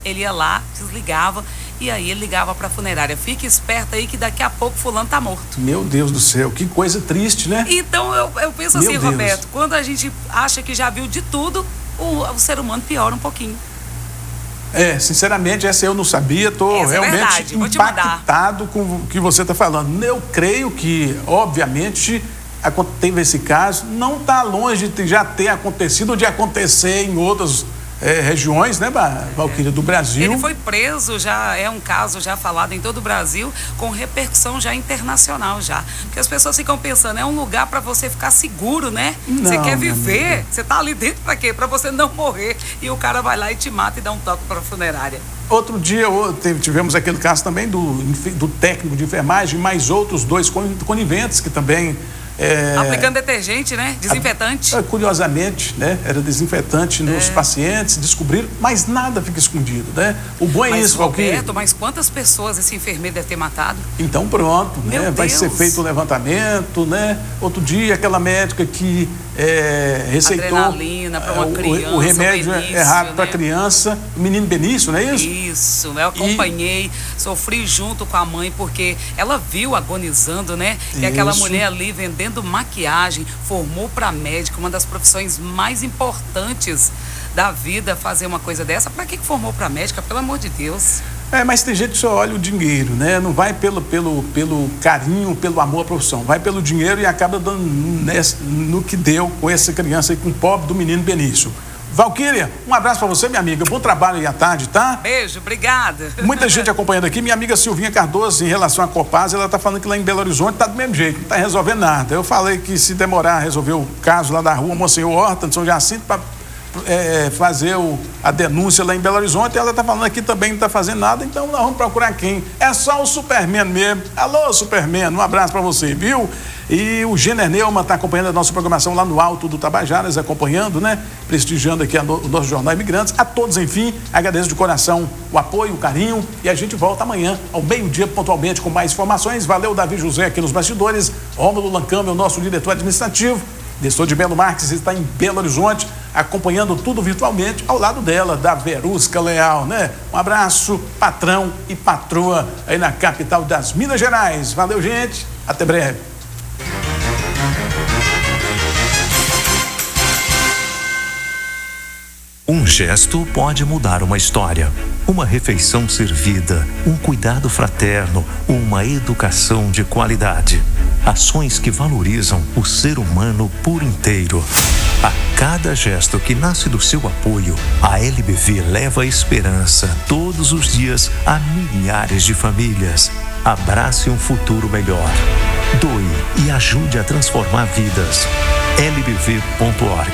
Ele ia lá, desligava, e aí ele ligava para a funerária. Fique esperto aí que daqui a pouco fulano tá morto. Meu Deus do céu, que coisa triste, né? Então eu penso assim, Roberto, quando a gente acha que já viu de tudo, o ser humano piora um pouquinho. Sinceramente, essa eu não sabia, estou realmente impactado com o que você está falando. Eu creio que, obviamente, teve esse caso, não está longe de já ter acontecido ou de acontecer em outras regiões, né, Valquíria, do Brasil. Ele foi preso, já é um caso já falado em todo o Brasil, com repercussão já internacional já. Porque as pessoas ficam pensando, é um lugar para você ficar seguro, né? Você quer viver, você tá ali dentro para quê? Para você não morrer. E o cara vai lá e te mata e dá um toque para a funerária. Outro dia tivemos aquele caso também do técnico de enfermagem, mais outros 2 coniventes que também... aplicando detergente, né? Desinfetante. Curiosamente, né? Era desinfetante nos pacientes, descobriram, mas nada fica escondido, né? O bom é isso, Valquíria. Roberto, mas quantas pessoas esse enfermeiro deve ter matado? Então pronto, né? Vai ser feito o levantamento, né? Outro dia, aquela médica que receitou adrenalina para uma criança, o remédio Benício, errado, né? Para a né? criança, o menino Benício, não é isso? Isso, né? Eu acompanhei, sofri junto com a mãe, porque ela viu agonizando, né? E aquela mulher ali vendendo maquiagem, formou para médica, uma das profissões mais importantes da vida, fazer uma coisa dessa. Para que formou para médica, pelo amor de Deus? Mas tem gente que só olha o dinheiro, né? Não vai pelo carinho, pelo amor à profissão. Vai pelo dinheiro e acaba dando no que deu com essa criança aí, com o pobre do menino Benício. Valquíria, um abraço para você, minha amiga. Bom trabalho aí à tarde, tá? Beijo, obrigada. Muita gente acompanhando aqui. Minha amiga Silvinha Cardoso, em relação à Copasa, ela tá falando que lá em Belo Horizonte tá do mesmo jeito, não tá resolvendo nada. Eu falei que se demorar a resolver o caso lá da rua Monsenhor Horta, de São Jacinto, para fazer a denúncia lá em Belo Horizonte, ela tá falando aqui também não tá fazendo nada, então nós vamos procurar quem? É só o Superman mesmo. Alô, Superman, um abraço para você, viu? E o Jenner Neumann está acompanhando a nossa programação lá no Alto do Tabajaras, acompanhando, né? Prestigiando aqui o nosso Jornal Imigrantes. A todos, enfim, agradeço de coração o apoio, o carinho, e a gente volta amanhã, ao meio-dia, pontualmente, com mais informações. Valeu, Davi José, aqui nos bastidores. Rômulo Lancâmbio, é o nosso diretor administrativo. Nestor de Belo Marques está em Belo Horizonte, acompanhando tudo virtualmente, ao lado dela, da Verusca Leal, né? Um abraço, patrão e patroa, aí na capital das Minas Gerais. Valeu, gente. Até breve. Um gesto pode mudar uma história. Uma refeição servida, um cuidado fraterno, uma educação de qualidade. Ações que valorizam o ser humano por inteiro. A cada gesto que nasce do seu apoio, a LBV leva esperança todos os dias a milhares de famílias. Abrace um futuro melhor. Doe e ajude a transformar vidas. lbv.org.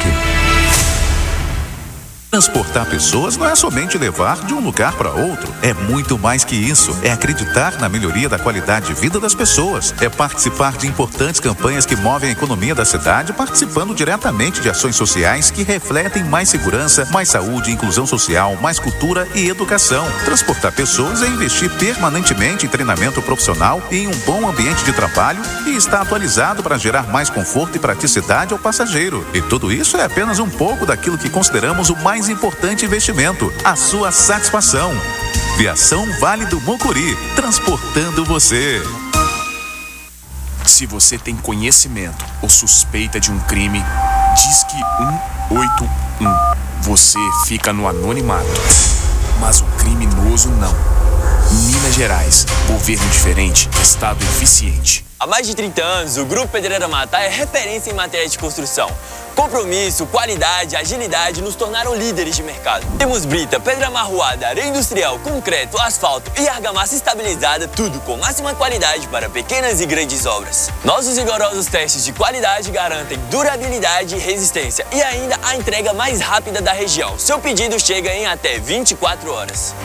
Transportar pessoas não é somente levar de um lugar para outro. É muito mais que isso. É acreditar na melhoria da qualidade de vida das pessoas. É participar de importantes campanhas que movem a economia da cidade, participando diretamente de ações sociais que refletem mais segurança, mais saúde, inclusão social, mais cultura e educação. Transportar pessoas é investir permanentemente em treinamento profissional e em um bom ambiente de trabalho e estar atualizado para gerar mais conforto e praticidade ao passageiro. E tudo isso é apenas um pouco daquilo que consideramos o mais importante investimento, a sua satisfação. Viação Vale do Mucuri, transportando você. Se você tem conhecimento ou suspeita de um crime, Disque 181. Você fica no anonimato. Mas o criminoso não. Minas Gerais, governo diferente, estado eficiente. Há mais de 30 anos, o Grupo Pedreira Matar é referência em matéria de construção. Compromisso, qualidade, agilidade nos tornaram líderes de mercado. Temos brita, pedra amarroada, areia industrial, concreto, asfalto e argamassa estabilizada, tudo com máxima qualidade para pequenas e grandes obras. Nossos rigorosos testes de qualidade garantem durabilidade e resistência e ainda a entrega mais rápida da região. Seu pedido chega em até 24 horas.